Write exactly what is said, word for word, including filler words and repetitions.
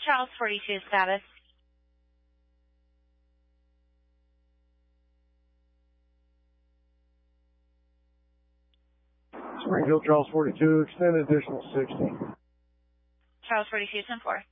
Charles forty-two status. Springfield, Charles forty-two, extend additional sixty. Charles forty-two, ten four.